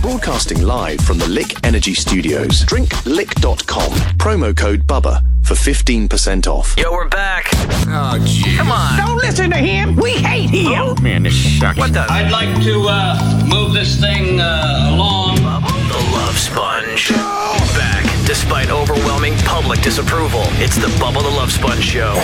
Broadcasting live from the Lick Energy Studios. DrinkLick.com. Promo code BUBBA for 15% off. Yo, we're back. Oh, jeez. Come on. Don't listen to him. We hate him. Oh, man, this sucks. What the? I'd like to move this thing along. The Love Sponge. Back, despite overwhelming public disapproval. It's the Bubba the Love Sponge Show.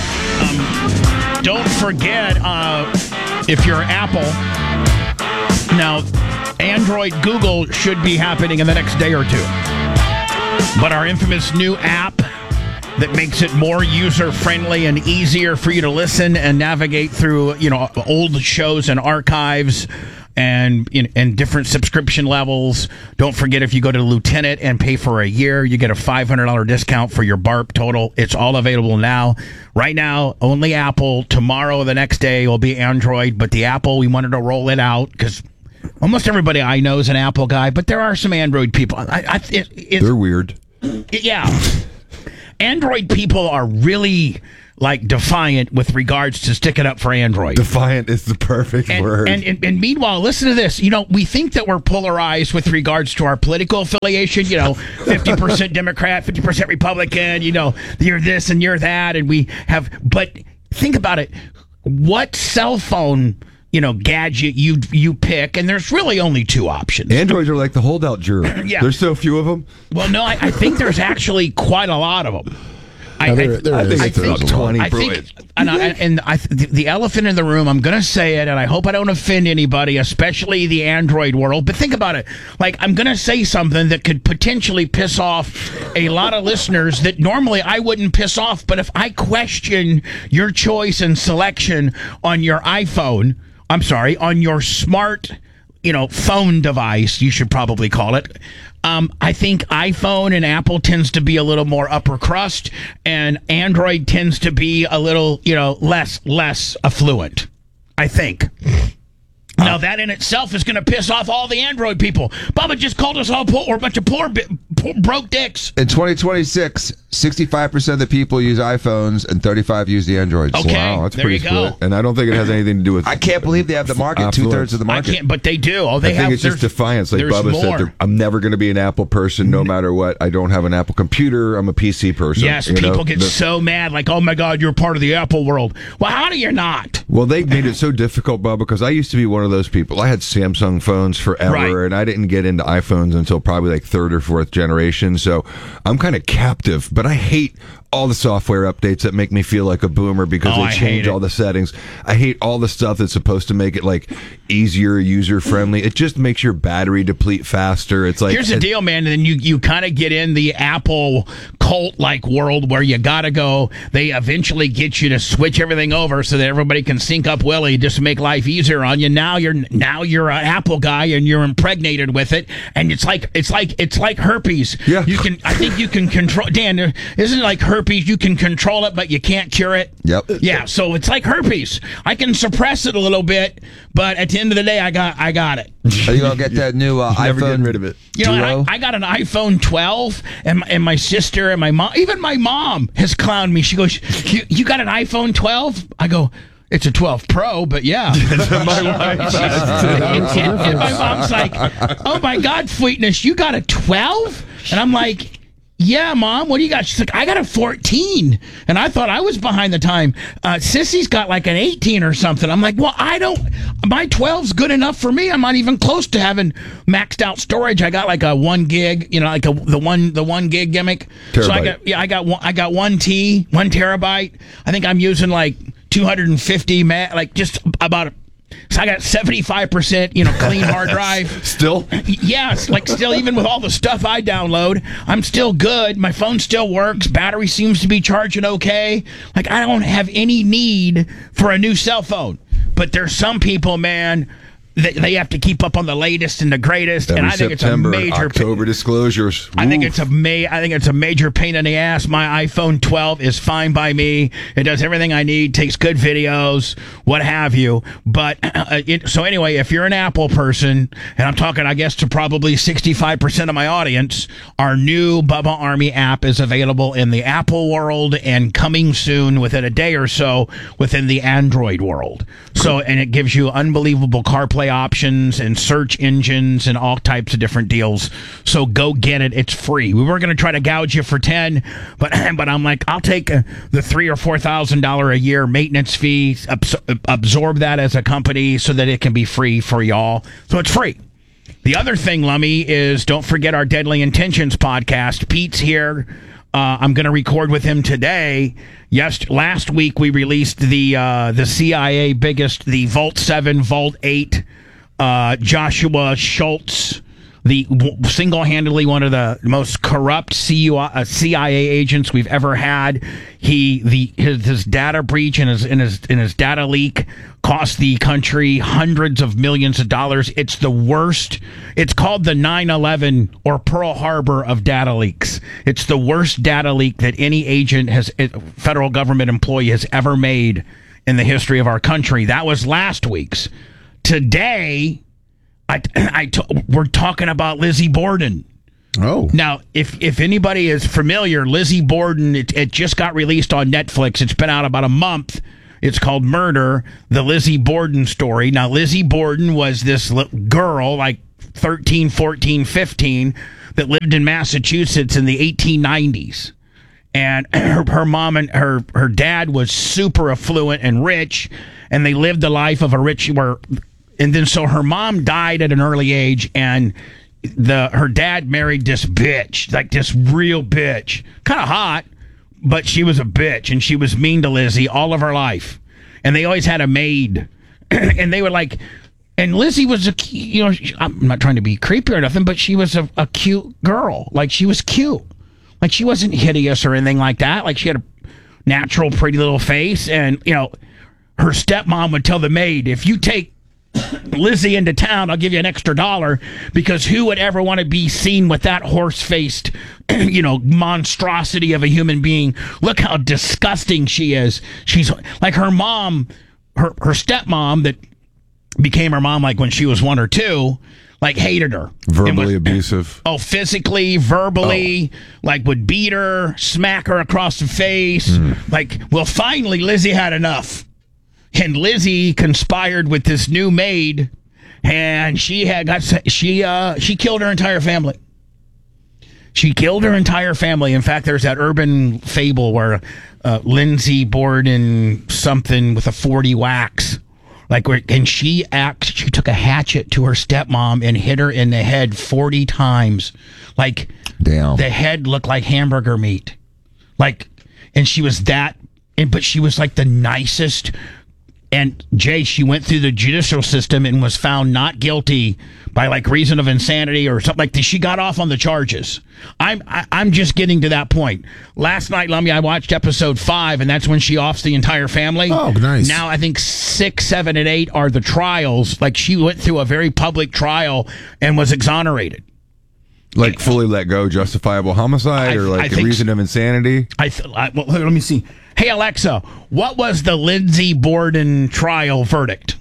Don't forget, if you're Apple, now, Android, Google should be happening in the next day or two. But our infamous new app that makes it more user-friendly and easier for you to listen and navigate through, old shows and archives and different subscription levels. Don't forget, if you go to Lieutenant and pay for a year, you get a $500 discount for your BARP total. It's all available now. Right now, only Apple. Tomorrow, the next day, will be Android. But the Apple, we wanted to roll it out because almost everybody I know is an Apple guy, but there are some Android people. They're weird. Yeah. Android people are really defiant with regards to sticking up for Android. Defiant is the perfect word. And meanwhile, listen to this. We think that we're polarized with regards to our political affiliation. 50% Democrat, 50% Republican. You're this and you're that, and we have. But think about it. What cell phone gadget you pick, and there's really only two options. Androids are like the holdout jury. Yeah. There's so few of them. Well, no, I think there's actually quite a lot of them. I think it's about 20. The elephant in the room, I'm going to say it, and I hope I don't offend anybody, especially the Android world, but think about it. I'm going to say something that could potentially piss off a lot of listeners that normally I wouldn't piss off, but if I question your choice and selection on your iPhone, on your smart, phone device, you should probably call it. I think iPhone and Apple tends to be a little more upper crust, and Android tends to be a little, less affluent, I think. Now, that in itself is going to piss off all the Android people. Bubba just called us all poor, a bunch of poor broke dicks. In 2026, 65% of the people use iPhones and 35% use the Androids. Okay, wow, that's there pretty you go. split. And I don't think it has anything to do with. I can't believe they have the market, affluence. 2/3 of the market. But they do. I think it's just defiance. Like Bubba said, I'm never going to be an Apple person no matter what. I don't have an Apple computer. I'm a PC person. Yes, people get so mad, oh my God, you're part of the Apple world. Well, how do you not? Well, they made it so difficult, Bubba, because I used to be one of those people. I had Samsung phones forever, and I didn't get into iPhones until probably third or fourth generation. So I'm kind of captive, but I hate all the software updates that make me feel like a boomer because they change all the settings. I hate all the stuff that's supposed to make it easier, user friendly. It just makes your battery deplete faster. It's here's the deal, man. And then you kind of get in the Apple cult world where you gotta go. They eventually get you to switch everything over so that everybody can sync up Willie just to make life easier on you. Now you're an Apple guy and you're impregnated with it, and it's like herpes. Yeah, I think you can control. Dan, isn't it like herpes? You can control it, but you can't cure it. Yep. Yeah, so it's like herpes. I can suppress it a little bit, but at the end of the day, I got it. Are you gonna get that new iPhone? Never getting rid of it. I got an iPhone 12, and my sister and my mom, even my mom, has clowned me. She goes, "You got an iPhone 12?" I go, "It's a 12 Pro, but yeah." And my mom's like, "Oh my God, Fleetness, you got a 12?" And I'm like, "Yeah, Mom, what do you got?" She's like, "I got a 14. And I thought I was behind the time. Sissy's got an 18 or something. I'm like, well, my 12's good enough for me. I'm not even close to having maxed out storage. I got a 1 gig, the 1 gig gimmick. Terabyte. So I got 1 terabyte. I think I'm using 250 just about. So I got 75%, clean hard drive. Still? Yes, still, even with all the stuff I download, I'm still good. My phone still works. Battery seems to be charging okay. I don't have any need for a new cell phone. But there's some people, man, they have to keep up on the latest and the greatest, and I think September, it's a major October disclosures. I think it's a major pain in the ass. My iPhone 12 is fine by me. It does everything I need, takes good videos, what have you. But so anyway, if you're an Apple person, and I'm talking, I guess, to probably 65% of my audience, our new Bubba Army app is available in the Apple world and coming soon, within a day or so, within the Android world. So, and it gives you unbelievable CarPlay play options and search engines and all types of different deals. So go get it. It's free. We were going to try to gouge you for 10, but I'm like, I'll take the $3,000 or $4,000 a year maintenance fee, absorb that as a company so that it can be free for y'all. So it's free. The other thing, Lummy, is don't forget our Deadly Intentions podcast. Pete's here. I'm going to record with him today. Last week we released the CIA biggest, the Vault 7, Vault 8, Joshua Schultz, the single-handedly one of the most corrupt CIA agents we've ever had. His data breach and his data leak cost the country hundreds of millions of dollars. It's the worst. It's called the 9/11 or Pearl Harbor of data leaks. It's the worst data leak that any federal government employee has ever made in the history of our country. That was last week's. Today, we're talking about Lizzie Borden. Oh. Now, if anybody is familiar, Lizzie Borden, it just got released on Netflix. It's been out about a month. It's called Murder, the Lizzie Borden story. Now, Lizzie Borden was this girl, like 13, 14, 15, that lived in Massachusetts in the 1890s. And her mom and her dad was super affluent and rich, and they lived the life of a rich... And then so her mom died at an early age, and her dad married this bitch, like this real bitch. Kind of hot, but she was a bitch, and she was mean to Lizzie all of her life. And they always had a maid. And they were like... And Lizzie was I'm not trying to be creepy or nothing, but she was a cute girl. Like, she was cute. Like, she wasn't hideous or anything like that. Like, she had a natural, pretty little face. And, her stepmom would tell the maid, if you take Lizzie into town, I'll give you an extra $1, because who would ever want to be seen with that horse-faced, monstrosity of a human being? Look how disgusting she is. She's like her mom, her stepmom that became her mom like when she was 1 or 2, like hated her. Verbally abusive. Oh, physically, verbally, like would beat her, smack her across the face. Finally Lizzie had enough. And Lizzie conspired with this new maid, and she killed her entire family. She killed her entire family. In fact, there's that urban fable where Lindsay Borden something with a 40 wax, and she took a hatchet to her stepmom and hit her in the head 40 times. Like, damn, the head looked like hamburger meat. And she was but she was like the nicest. And Jay, she went through the judicial system and was found not guilty by reason of insanity or something like that. She got off on the charges. I'm just getting to that point. Last night, Lummy, I watched episode 5, and that's when she offs the entire family. Oh, nice. Now I think 6, 7, and 8 are the trials. Like, she went through a very public trial and was exonerated. Like, fully let go, justifiable homicide, or a reason of insanity? Well, let me see. Hey, Alexa, what was the Lizzie Borden trial verdict?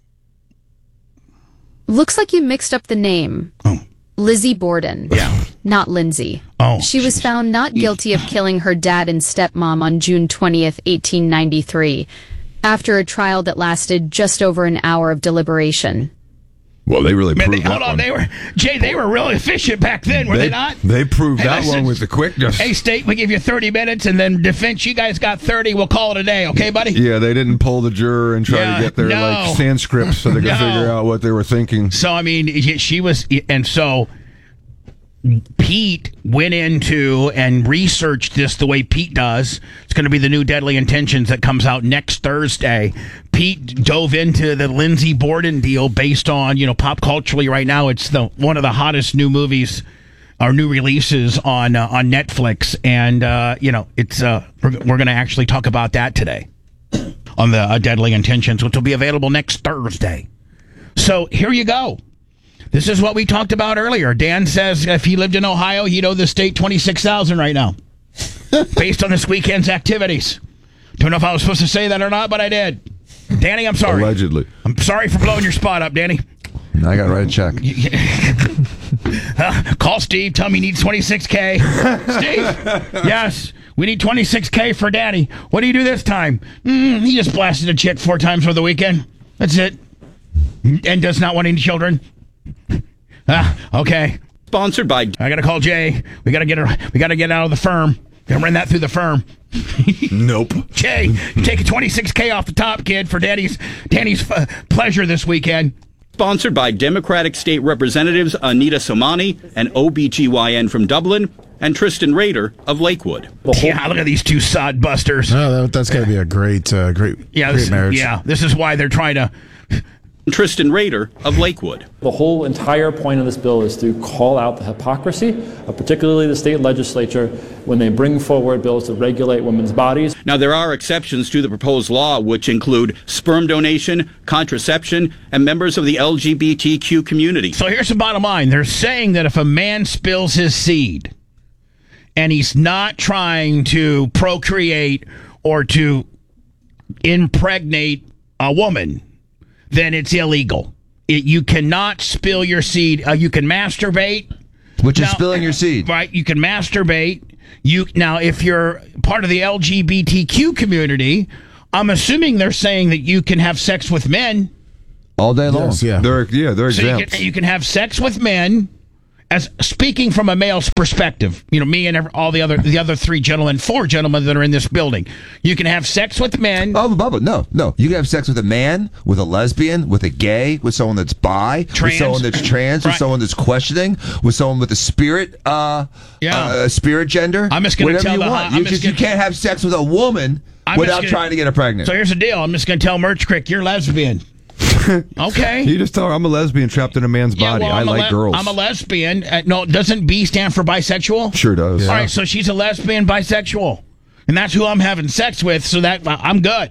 Looks like you mixed up the name. Oh. Lizzie Borden. Yeah. Not Lindsay. Oh. She was found not guilty of killing her dad and stepmom on June 20th, 1893, after a trial that lasted just over an hour of deliberation. Well, they really proved that. Hold on, one. they were really efficient back then, were they not? They proved that one with the quickness. Hey, State, we give you 30 minutes, and then defense, you guys got 30. We'll call it a day, okay, buddy? Yeah, they didn't pull the juror and try to get their Sanskrit so they could figure out what they were thinking. So, I mean, she was, and so Pete went into and researched this the way Pete does. It's going to be the new Deadly Intentions that comes out next Thursday. Pete dove into the Lindsey Borden deal based on, pop culturally right now. It's one of the hottest new movies or new releases on Netflix. And, it's we're going to actually talk about that today on the Deadly Intentions, which will be available next Thursday. So here you go. This is what we talked about earlier. Dan says if he lived in Ohio, he'd owe the state $26,000 right now, based on this weekend's activities. Don't know if I was supposed to say that or not, but I did. Danny, I'm sorry. Allegedly. I'm sorry for blowing your spot up, Danny. I got to write a check. Call Steve. Tell him he needs $26K. Steve, yes, we need $26K for Danny. What do you do this time? He just blasted a chick 4 times for the weekend. That's it. And does not want any children? Okay. Sponsored by... I gotta call Jay. We gotta get out of the firm. Gotta run that through the firm. Nope. Jay, take a $26K off the top, kid, for Danny's pleasure this weekend. Sponsored by Democratic State Representatives Anita Somani, an OBGYN from Dublin, and Tristan Rader of Lakewood. Yeah, look at these two sod busters. Oh, that's got to be a great marriage. Yeah, this is why they're trying to... Tristan Rader of Lakewood. The whole entire point of this bill is to call out the hypocrisy of particularly the state legislature when they bring forward bills to regulate women's bodies. Now, there are exceptions to the proposed law, which include sperm donation, contraception, and members of the LGBTQ community. So here's the bottom line. They're saying that if a man spills his seed and he's not trying to procreate or to impregnate a woman, then it's illegal. You cannot spill your seed. You can masturbate. Which is spilling your seed. Right. You can masturbate. Now, if you're part of the LGBTQ community, I'm assuming they're saying that you can have sex with men. All day long. Yes, yeah. They're exempt. So you can have sex with men. As speaking from a male's perspective, me and all the other four gentlemen that are in this building, you can have sex with men. Oh, Bubba, no. You can have sex with a man, with a lesbian, with a gay, with someone that's bi, with someone that's trans, with someone that's questioning, with someone with a spirit, spirit gender. I'm just going to tell you want. You can't have sex with a woman without trying to get her pregnant. So here's the deal. I'm just going to tell Merch Crick, you're lesbian. Okay. You just tell her I'm a lesbian trapped in a man's body. Well, I like girls. I'm a lesbian. No, doesn't B stand for bisexual? Sure does. Yeah. All right, so she's a lesbian bisexual. And that's who I'm having sex with, so that I'm good.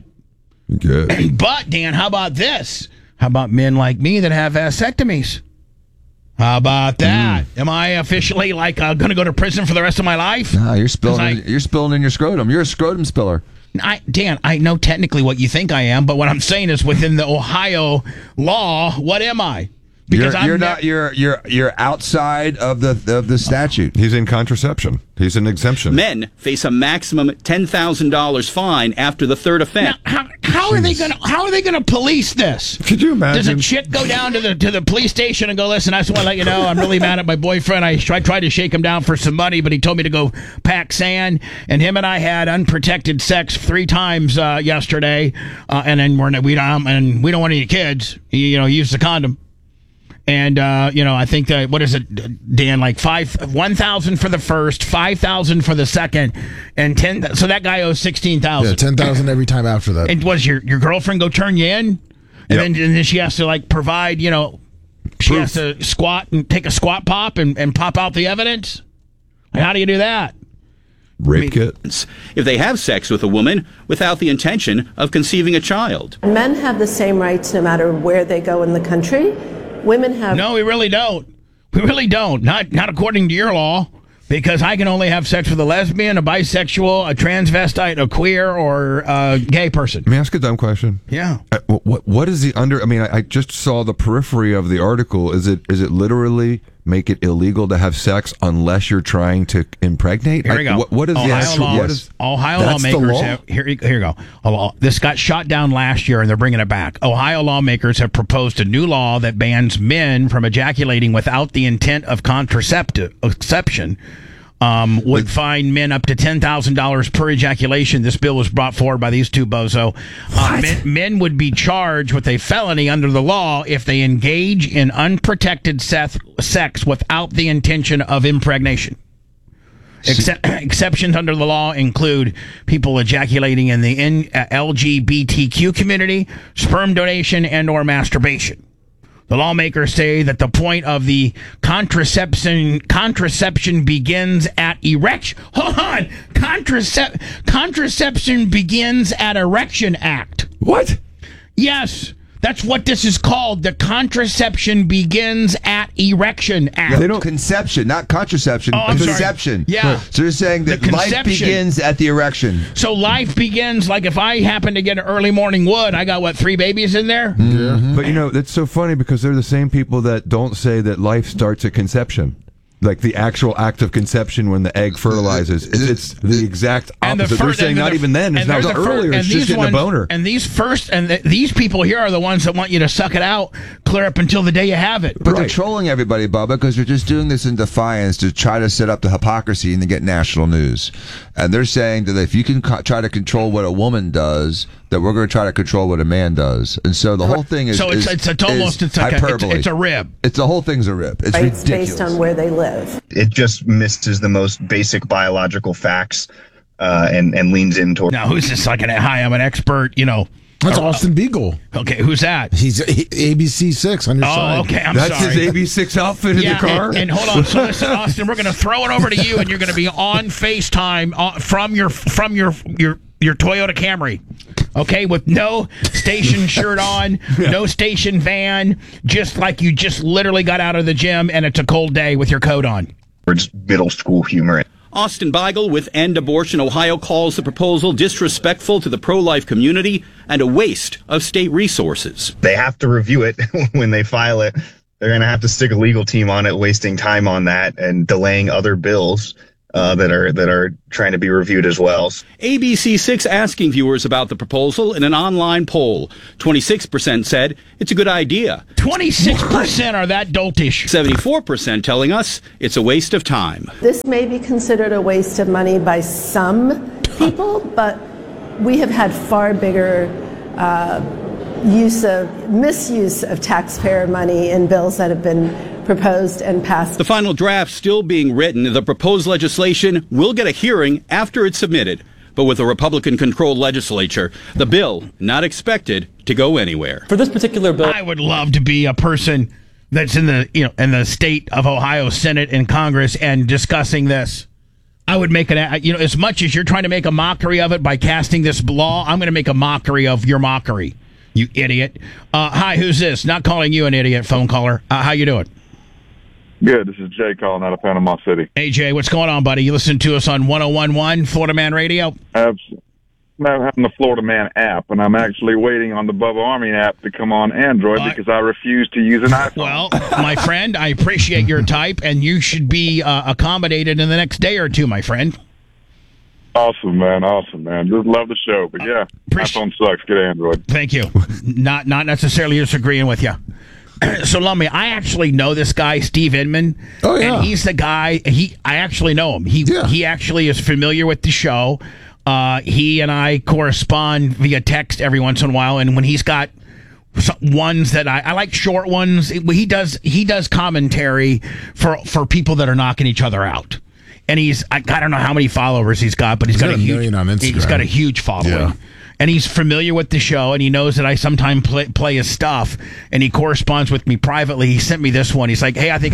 Good. But, Dan, how about this? How about men like me that have vasectomies? How about that? Am I officially going to go to prison for the rest of my life? No, you're spilling in your scrotum. You're a scrotum spiller. Dan, I know technically what you think I am, but what I'm saying is within the Ohio law, what am I? Because you're outside of the statute. He's in contraception. He's an exemption. Men face a maximum $10,000 fine after the third offense. Now, how are they going to police this? Could you imagine? Does a chick go down to the police station and go, listen, I just want to let you know I'm really mad at my boyfriend. I tried to shake him down for some money, but he told me to go pack sand, and him and I had unprotected sex 3 times yesterday, and then we don't want any kids. Use the condom. And, I think that, what is it, Dan, like 1,000 for the first, 5,000 for the second, and 10. So that guy owes 16,000. Yeah, 10,000 every time after that. And was your girlfriend go turn you in? And then she has to provide, she has to squat and take a squat pop and pop out the evidence? How do you do that? Rape kit. If they have sex with a woman without the intention of conceiving a child. Men have the same rights no matter where they go in the country. Women have... No, we really don't. We really don't. Not according to your law, because I can only have sex with a lesbian, a bisexual, a transvestite, a queer, or a gay person. May I ask a dumb question? Yeah. What is the under... I mean, I just saw the periphery of the article. Is it literally make it illegal to have sex unless you're trying to impregnate? Here we go. What is Ohio the actual... law? Ohio lawmakers have... Here you go. This got shot down last year, and they're bringing it back. Ohio lawmakers have proposed a new law that bans men from ejaculating without the intent of contraception. Would fine men up to $10,000 per ejaculation. This bill was brought forward by these two bozo. Men would be charged with a felony under the law if they engage in unprotected sex without the intention of impregnation. Exceptions under the law include people ejaculating in the LGBTQ community, sperm donation, and or masturbation. The lawmakers say that the point of the contraception begins at erection. Hold on. Contraception begins at erection act. What? Yes. That's what this is called. The contraception begins at erection act. Yeah, conception, not contraception. Conception. Yeah. So you're saying that life begins at the erection. So life begins, like if I happen to get an early morning wood, I got, 3 babies in there? Mm-hmm. But, that's so funny because they're the same people that don't say that life starts at conception. like the actual act of conception when the egg fertilizes. It's the exact opposite. They're saying not even then. It's not earlier. It's just getting a boner. And these people here are the ones that want you to suck it out clear up until the day you have it. But they're trolling everybody, Bubba, because they're just doing this in defiance to try to set up the hypocrisy and to get national news. And they're saying that if you can try to control what a woman does, that we're going to try to control what a man does. And so the whole thing is hyperbole. It's a rib. The whole thing's a rib. It's ridiculous. Based on where they live. It just misses the most basic biological facts and leans in toward. Now, who's this? Like, hi, I'm an expert, That's Austin Beagle. Okay, who's that? He's ABC6 on your side. Oh, okay, That's sorry. his ABC6 outfit in the car? And hold on. So listen, Austin, we're going to throw it over to you, and you're going to be on FaceTime from your Toyota Camry. Okay, with no station shirt on, no station van, just like you just literally got out of the gym and it's a cold day with your coat on. It's middle school humor. Austin Beigel with End Abortion Ohio calls the proposal disrespectful to the pro-life community and a waste of state resources. They have to review it when they file it. They're going to have to stick a legal team on it, wasting time on that and delaying other bills that are trying to be reviewed as well. ABC6 asking viewers about the proposal in an online poll. 26% said it's a good idea. 26% are that doltish. 74% telling us it's a waste of time. This may be considered a waste of money by some people, but we have had far bigger misuse of taxpayer money in bills that have been proposed and passed. The final draft still being written. The proposed legislation will get a hearing after it's submitted. But with a Republican-controlled legislature, the bill not expected to go anywhere. For this particular bill, I would love to be a person that's in the state of Ohio Senate and Congress and discussing this. I would make as much as you're trying to make a mockery of it by casting this law, I'm going to make a mockery of your mockery, you idiot. Hi, who's this? Not calling you an idiot, phone caller. How you doing? Good. This is Jay calling out of Panama City. Hey, Jay, what's going on, buddy? You listen to us on 101.1 Florida Man Radio? Absolutely. I'm having the Florida Man app, and I'm actually waiting on the Bubba Army app to come on Android because I refuse to use an iPhone. Well, my friend, I appreciate your type, and you should be accommodated in the next day or two, my friend. Awesome, man. Just love the show. But yeah, iPhone sucks. Get Android. Thank you. Not necessarily disagreeing with you. So, Lummy, I actually know this guy, Steve Inman. Oh, yeah. And he's the guy, I actually know him. He actually is familiar with the show. He and I correspond via text every once in a while, and when he's got ones that I like short ones, he does commentary for people that are knocking each other out. And I don't know how many followers he's got, but he's got a huge million on Instagram. He's got a huge following. Yeah. And he's familiar with the show, and he knows that I sometimes play his stuff, and he corresponds with me privately. He sent me this one. He's like, "Hey, I think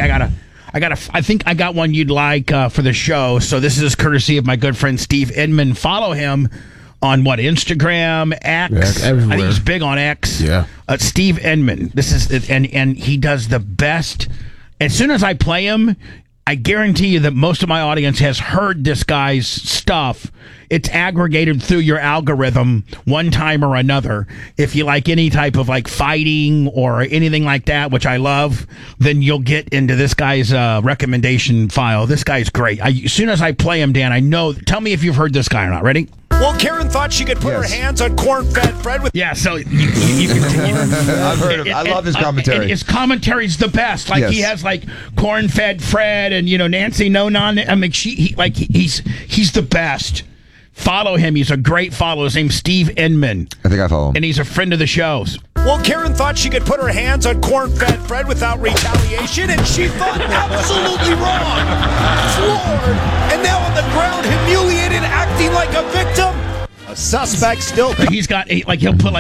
I got one you'd like for the show." So this is courtesy of my good friend Steve Inman. Follow him on Instagram, X. Everywhere. I think he's big on X. Yeah. Steve Inman. This is and he does the best. As soon as I play him, I guarantee you that most of my audience has heard this guy's stuff. It's aggregated through your algorithm one time or another. If you like any type of fighting or anything like that, which I love, then you'll get into this guy's recommendation file. This guy's great. As soon as I play him, Dan, I know. Tell me if you've heard this guy or not. Ready? Well, Karen thought she could put her hands on corn-fed Fred with... Yeah, so you can... I've heard of it. I love his commentary. His commentary's the best. He has corn-fed Fred and Nancy No-Non. I mean, he's the best. Follow him. He's a great follow. His name's Steve Inman. I think I follow him. And he's a friend of the show's. Well, Karen thought she could put her hands on corn-fed Fred without retaliation, and she thought absolutely wrong. Floored, and now on the ground, humiliated, acting like a victim. A suspect still. He's got he'll put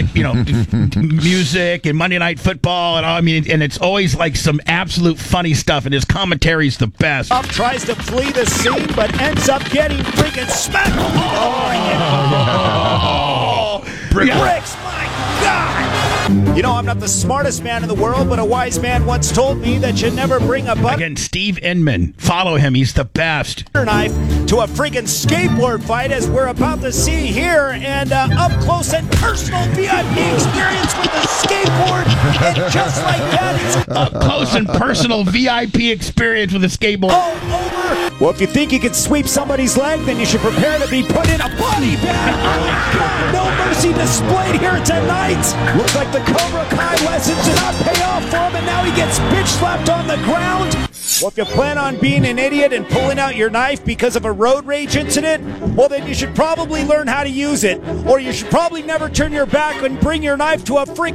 music and Monday Night Football and all. I mean, and it's always some absolute funny stuff. And his commentary's the best. Up tries to flee the scene, but ends up getting freaking smacked. Bricks, my God! You know, I'm not the smartest man in the world, but a wise man once told me that you never bring a butter Again, Steve Inman. Follow him. He's the best. knife to a friggin' skateboard fight, as we're about to see here, and up close and personal VIP experience with the skateboard, and just like that, it's Up close and personal VIP experience with a skateboard. all over. Well, if you think you can sweep somebody's leg, then you should prepare to be put in a body bag. Oh my God, no mercy displayed here tonight. Looks like the Cobra Kai lessons did not pay off for him, and now he gets bitch slapped on the ground. Well, if you plan on being an idiot and pulling out your knife because of a road rage incident, well, then you should probably learn how to use it. Or you should probably never turn your back and bring your knife to a freaking